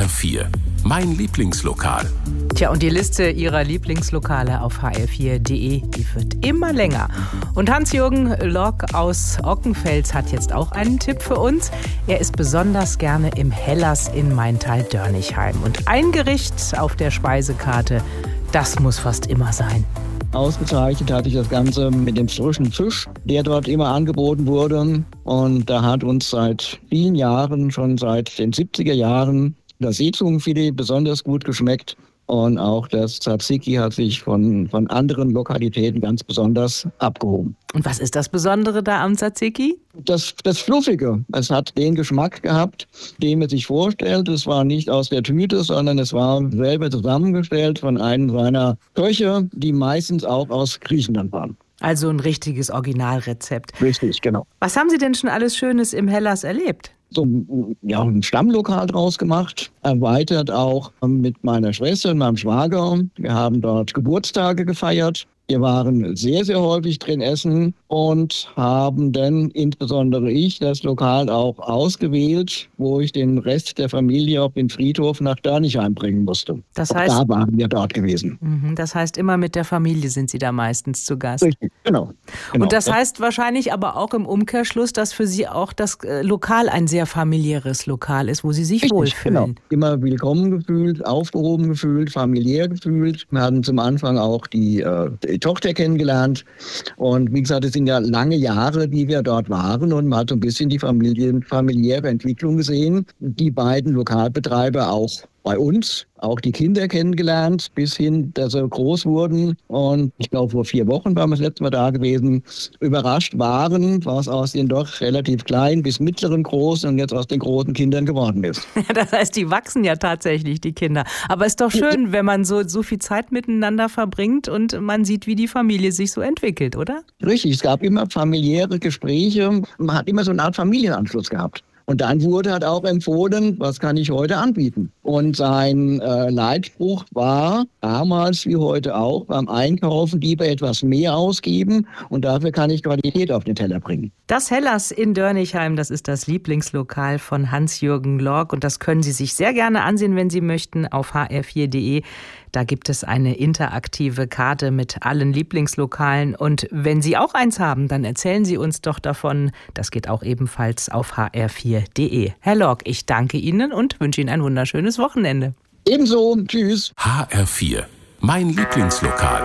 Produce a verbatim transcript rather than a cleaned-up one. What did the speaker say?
R vier, mein Lieblingslokal. Tja, und die Liste Ihrer Lieblingslokale auf h r vier punkt d e, die wird immer länger. Und Hans-Jürgen Lork aus Ockenfels hat jetzt auch einen Tipp für uns. Er ist besonders gerne im Hellas in Maintal-Dörnichheim. Und ein Gericht auf der Speisekarte, das muss fast immer sein. Ausgezeichnet hatte ich das Ganze mit dem frischen Fisch, der dort immer angeboten wurde. Und da hat uns seit vielen Jahren, schon seit den siebziger Jahren, das Seezungenfilet besonders gut geschmeckt. Und auch das Tzatziki hat sich von, von anderen Lokalitäten ganz besonders abgehoben. Und was ist das Besondere da am Tzatziki? Das, das Fluffige. Es hat den Geschmack gehabt, den man sich vorstellt. Es war nicht aus der Tüte, sondern es war selber zusammengestellt von einem seiner Köche, die meistens auch aus Griechenland waren. Also ein richtiges Originalrezept. Richtig, genau. Was haben Sie denn schon alles Schönes im Hellas erlebt? So ja, ein Stammlokal draus gemacht, erweitert auch mit meiner Schwester und meinem Schwager. Wir haben dort Geburtstage gefeiert. Wir waren sehr, sehr häufig drin essen und haben dann, insbesondere ich, das Lokal auch ausgewählt, wo ich den Rest der Familie auf den Friedhof nach Dörnichheim bringen musste. Das heißt, auch da waren wir dort gewesen. Das heißt, immer mit der Familie sind Sie da meistens zu Gast. Richtig, genau. genau. Und das heißt wahrscheinlich aber auch im Umkehrschluss, dass für Sie auch das Lokal ein sehr familiäres Lokal ist, wo Sie sich Richtig, wohlfühlen. Genau. Immer willkommen gefühlt, aufgehoben gefühlt, familiär gefühlt. Wir hatten zum Anfang auch die, äh, die Tochter kennengelernt. Und wie gesagt, es sind ja lange Jahre, die wir dort waren. Und man hat so ein bisschen die Familien, familiäre Entwicklung gesehen. Die beiden Lokalbetreiber auch bei uns, auch die Kinder kennengelernt, bis hin, dass sie groß wurden. Und ich glaube, vor vier Wochen waren wir das letzte Mal da gewesen. Überrascht waren, was aus den doch relativ kleinen bis mittleren Großen und jetzt aus den großen Kindern geworden ist. Das heißt, die wachsen ja tatsächlich, die Kinder. Aber es ist doch schön, wenn man so, so viel Zeit miteinander verbringt und man sieht, wie die Familie sich so entwickelt, oder? Richtig, es gab immer familiäre Gespräche. Man hat immer so eine Art Familienanschluss gehabt. Und dann wurde halt auch empfohlen, was kann ich heute anbieten? Und sein äh, Leitspruch war damals wie heute auch, beim Einkaufen lieber etwas mehr ausgeben und dafür kann ich Qualität auf den Teller bringen. Das Hellas in Dörnichheim, das ist das Lieblingslokal von Hans-Jürgen Lork und das können Sie sich sehr gerne ansehen, wenn Sie möchten, auf h r vier punkt d e. Da gibt es eine interaktive Karte mit allen Lieblingslokalen. Und wenn Sie auch eins haben, dann erzählen Sie uns doch davon. Das geht auch ebenfalls auf h r vier punkt d e. Herr Lork, ich danke Ihnen und wünsche Ihnen ein wunderschönes Wochenende. Ebenso. Tschüss. H R vier, mein Lieblingslokal.